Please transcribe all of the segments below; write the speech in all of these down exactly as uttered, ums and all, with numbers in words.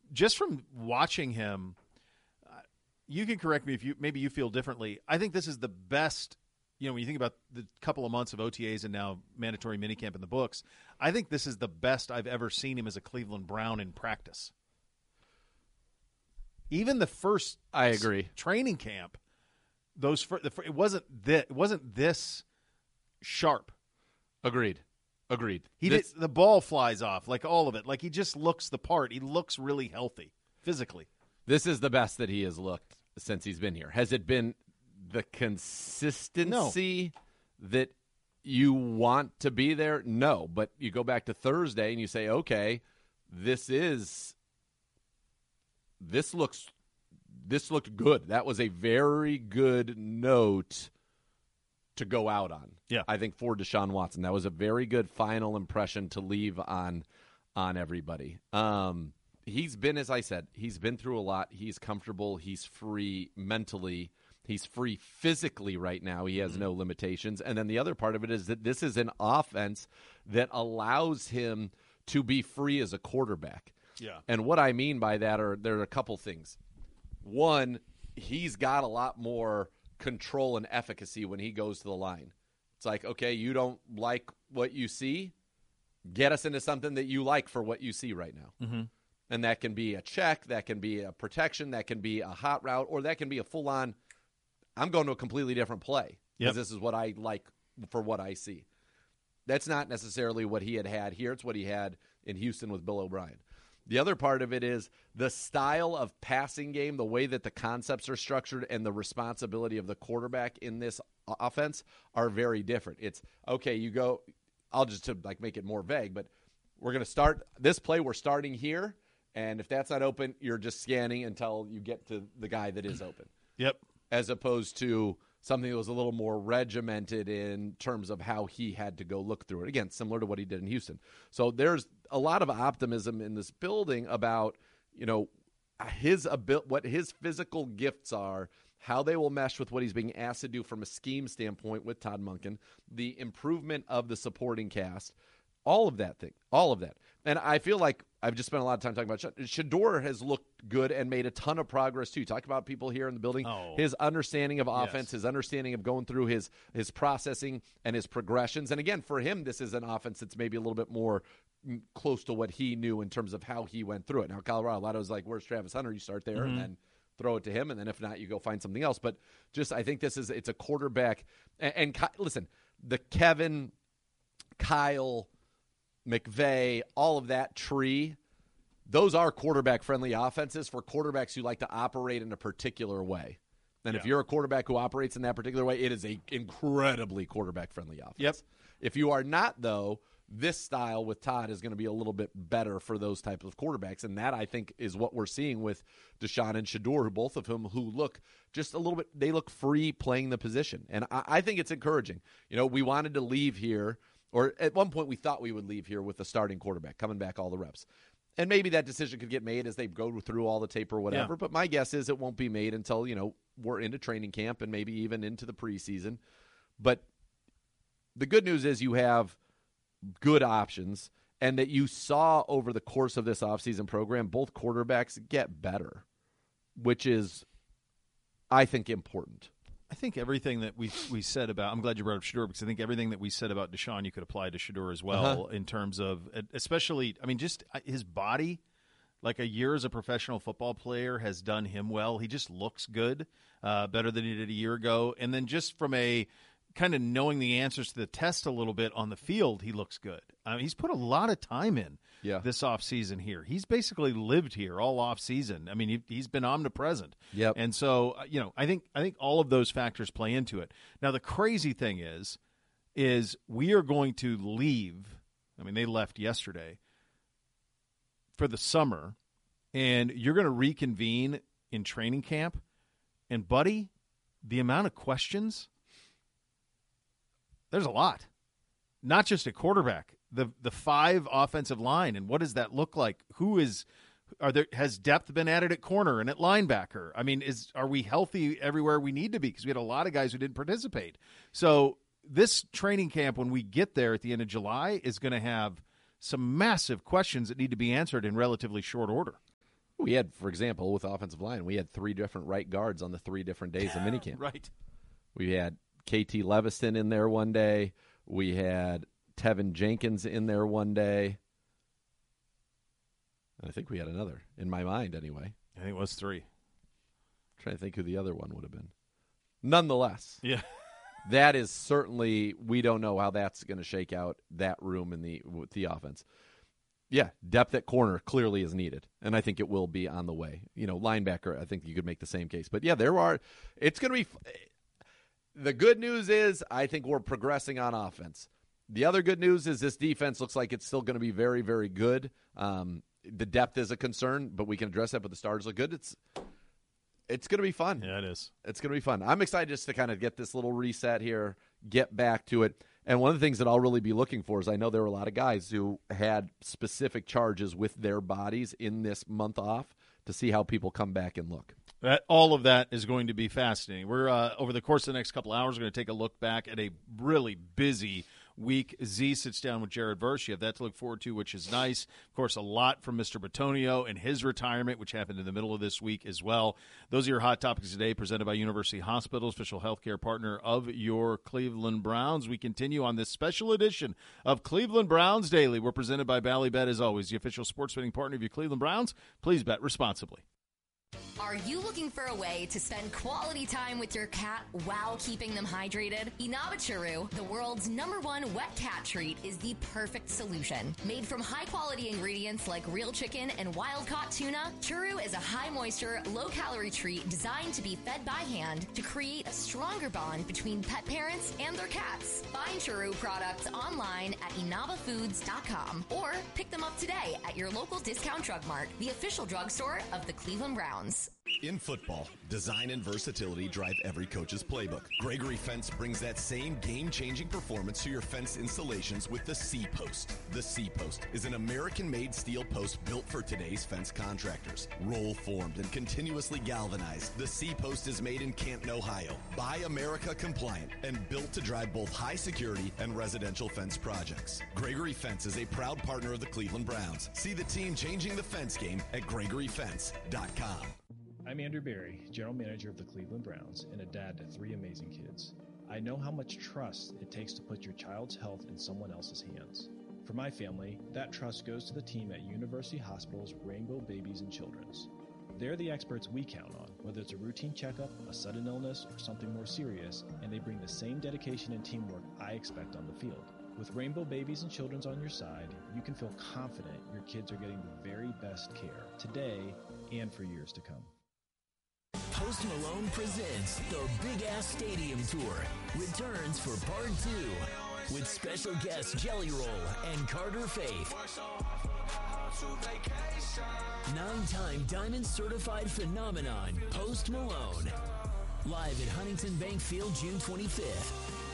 just from watching him, uh, you can correct me if you maybe you feel differently. I think this is the best. You know, when you think about the couple of months of O T As and now mandatory minicamp in the books, I think this is the best I've ever seen him as a Cleveland Brown in practice. Even the first, I agree, training camp, those for, the, it wasn't this, it wasn't this sharp. Agreed, agreed. He this, did, the ball flies off, like all of it. Like he just looks the part. He looks really healthy physically. This is the best that he has looked since he's been here. Has it been the consistency no. that you want to be there? No, but you go back to Thursday and you say, okay, this is this looks this looked good. That was a very good note to go out on. Yeah. I think for Deshaun Watson, that was a very good final impression to leave on on everybody. Um, he's been, as I said, he's been through a lot. He's comfortable. He's free mentally. He's free physically right now. He has no limitations. And then the other part of it is that this is an offense that allows him to be free as a quarterback. Yeah. And what I mean by that are there are a couple things. One, he's got a lot more control and efficacy when he goes to the line. It's like, okay, you don't like what you see? Get us into something that you like for what you see right now. Mm-hmm. And that can be a check, that can be a protection, that can be a hot route, or that can be a full-on – I'm going to a completely different play because yep. this is what I like for what I see. That's not necessarily what he had had here. It's what he had in Houston with Bill O'Brien. The other part of it is the style of passing game, the way that the concepts are structured, and the responsibility of the quarterback in this offense are very different. It's, okay, you go – I'll just to like make it more vague, but we're going to start – this play we're starting here, and if that's not open, you're just scanning until you get to the guy that is open. Yep. As opposed to something that was a little more regimented in terms of how he had to go look through it. Again, similar to what he did in Houston. So there's a lot of optimism in this building about, you know, his abil- what his physical gifts are, how they will mesh with what he's being asked to do from a scheme standpoint with Todd Monken, the improvement of the supporting cast, all of that thing, all of that. And I feel like I've just spent a lot of time talking about Shedeur has looked good and made a ton of progress too. Talk about people here in the building, oh. his understanding of offense, yes. his understanding of going through his his processing and his progressions. And again, for him, this is an offense that's maybe a little bit more close to what he knew in terms of how he went through it. Now, Colorado, a lot of it was like, where's Travis Hunter? You start there mm-hmm. and then throw it to him, and then if not, you go find something else. But just I think this is it's a quarterback. And, and listen, the Kevin, Kyle, McVay, all of that tree, those are quarterback-friendly offenses for quarterbacks who like to operate in a particular way. And yeah. if you're a quarterback who operates in that particular way, it is a incredibly quarterback-friendly offense. Yep. If you are not, though, this style with Todd is going to be a little bit better for those types of quarterbacks, and that, I think, is what we're seeing with Deshaun and Shedeur, who both of whom who look just a little bit – they look free playing the position. And I, I think it's encouraging. You know, we wanted to leave here – or at one point we thought we would leave here with the starting quarterback, coming back all the reps. And maybe that decision could get made as they go through all the tape or whatever. Yeah. But my guess is it won't be made until, you know, we're into training camp and maybe even into the preseason. But the good news is you have good options, and that you saw over the course of this offseason program both quarterbacks get better, which is, I think, important. I think everything that we we said about – I'm glad you brought up Shedeur because I think everything that we said about Deshaun you could apply to Shedeur as well uh-huh. in terms of – especially – I mean, just his body, like a year as a professional football player has done him well. He just looks good, uh, better than he did a year ago. And then just from a – kind of knowing the answers to the test a little bit on the field, he looks good. I mean, he's put a lot of time in yeah. this offseason here. He's basically lived here all offseason. I mean, he, he's been omnipresent. Yep. And so, you know, I think I think all of those factors play into it. Now, the crazy thing is, is we are going to leave. I mean, they left yesterday for the summer, and you're going to reconvene in training camp. And, buddy, the amount of questions – there's a lot, not just a quarterback, the the five offensive line. And what does that look like? Who is, are there, has depth been added at corner and at linebacker? I mean, is, are we healthy everywhere we need to be? Because we had a lot of guys who didn't participate. So this training camp, when we get there at the end of July, is going to have some massive questions that need to be answered in relatively short order. We had, for example, with offensive line, we had three different right guards on the three different days of minicamp. Right. We had K T Leviston in there one day. We had Tevin Jenkins in there one day. I think we had another, in my mind anyway. I think it was three. I'm trying to think who the other one would have been. Nonetheless, yeah, that is certainly, we don't know how that's going to shake out, that room in the with the offense. Yeah, depth at corner clearly is needed, and I think it will be on the way. You know, linebacker, I think you could make the same case. But, yeah, there are – it's going to be – the good news is I think we're progressing on offense. The other good news is this defense looks like it's still going to be very, very good. Um, the depth is a concern, but we can address that, but the starters look good. It's it's going to be fun. Yeah, it is. It's going to be fun. I'm excited just to kind of get this little reset here, get back to it. And one of the things that I'll really be looking for is I know there were a lot of guys who had specific charges with their bodies in this month off to see how people come back and look. That, all of that is going to be fascinating. We're, uh, over the course of the next couple of hours, we're going to take a look back at a really busy week. Z sits down with Jared Verse. You have that to look forward to, which is nice. Of course, a lot from Mister Bitonio and his retirement, which happened in the middle of this week as well. Those are your hot topics today, presented by University Hospitals, official healthcare partner of your Cleveland Browns. We continue on this special edition of Cleveland Browns Daily. We're presented by Ballybet, as always, the official sports betting partner of your Cleveland Browns. Please bet responsibly. Are you looking for a way to spend quality time with your cat while keeping them hydrated? Inaba Churu, the world's number one wet cat treat, is the perfect solution. Made from high-quality ingredients like real chicken and wild-caught tuna, Churu is a high-moisture, low-calorie treat designed to be fed by hand to create a stronger bond between pet parents and their cats. Find Churu products online at inaba foods dot com or pick them up today at your local discount drug mart, the official drugstore of the Cleveland Browns. In football, design and versatility drive every coach's playbook. Gregory Fence brings that same game-changing performance to your fence installations with the C-Post. The C-Post is an American-made steel post built for today's fence contractors. Roll-formed and continuously galvanized, the C-Post is made in Canton, Ohio. Buy America compliant and built to drive both high security and residential fence projects. Gregory Fence is a proud partner of the Cleveland Browns. See the team changing the fence game at gregory fence dot com. I'm Andrew Berry, General Manager of the Cleveland Browns and a dad to three amazing kids. I know how much trust it takes to put your child's health in someone else's hands. For my family, that trust goes to the team at University Hospitals Rainbow Babies and Children's. They're the experts we count on, whether it's a routine checkup, a sudden illness, or something more serious, and they bring the same dedication and teamwork I expect on the field. With Rainbow Babies and Children's on your side, you can feel confident your kids are getting the very best care today and for years to come. Post Malone presents the Big Ass Stadium Tour returns for part two with special guests Jelly Roll and Carter Faith. Nine-time Diamond Certified Phenomenon Post Malone. Live at Huntington Bank Field June twenty-fifth.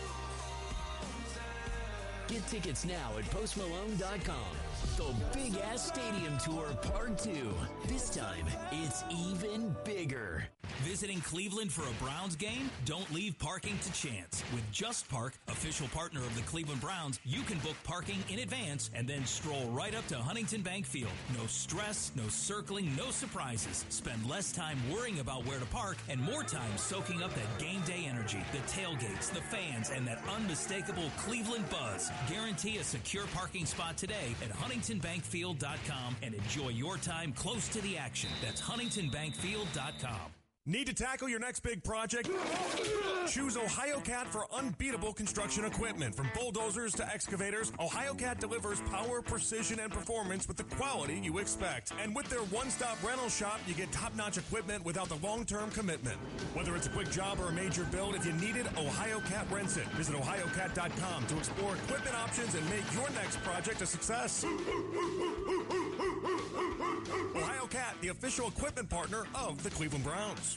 Get tickets now at post malone dot com. The Big Ass Stadium Tour Part two. This time, it's even bigger. Visiting Cleveland for a Browns game? Don't leave parking to chance. With Just Park, official partner of the Cleveland Browns, you can book parking in advance and then stroll right up to Huntington Bank Field. No stress, no circling, no surprises. Spend less time worrying about where to park and more time soaking up that game day energy, the tailgates, the fans, and that unmistakable Cleveland buzz. Guarantee a secure parking spot today at huntington bank field dot com and enjoy your time close to the action. That's huntington bank field dot com. Need to tackle your next big project? Choose OhioCat for unbeatable construction equipment. From bulldozers to excavators, OhioCat delivers power, precision, and performance with the quality you expect. And with their one-stop rental shop, you get top-notch equipment without the long-term commitment. Whether it's a quick job or a major build, if you need it, OhioCat rents it. Visit ohio cat dot com to explore equipment options and make your next project a success. OhioCat, the official equipment partner of the Cleveland Browns.